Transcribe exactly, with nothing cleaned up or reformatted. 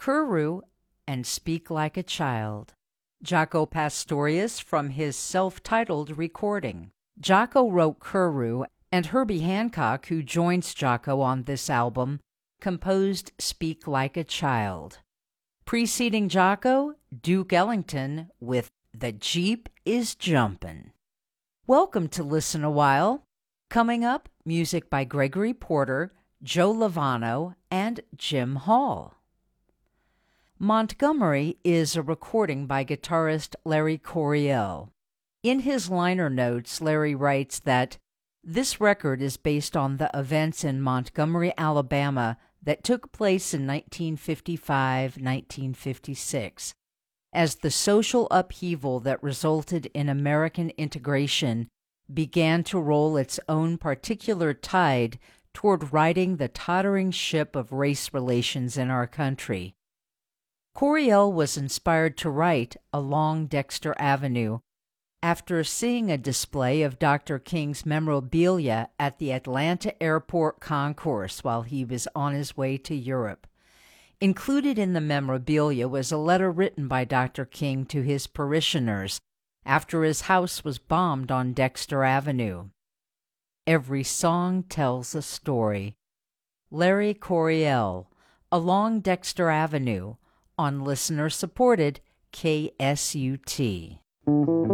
Kuru and Speak Like a Child. Jaco Pastorius from his self-titled recording. Jaco wrote Kuru, and Herbie Hancock, who joins Jaco on this album, composed Speak Like a Child. Preceding Jaco, Duke Ellington with The Jeep is Jumpin'. Welcome to Listen a While. Coming up, music by Gregory Porter, Joe Lovano, and Jim Hall. Montgomery is a recording by guitarist Larry Coryell. In his liner notes, Larry writes that this record is based on the events in Montgomery, Alabama that took place in nineteen fifty-five to nineteen fifty-six, as the social upheaval that resulted in American integration began to roll its own particular tide toward righting the tottering ship of race relations in our country. Coryell was inspired to write Along Dexter Avenue after seeing a display of Doctor King's memorabilia at the Atlanta Airport Concourse while he was on his way to Europe. Included in the memorabilia was a letter written by Doctor King to his parishioners after his house was bombed on Dexter Avenue. Every song tells a story. Larry Coryell, Along Dexter Avenue, on listener-supported K S U T.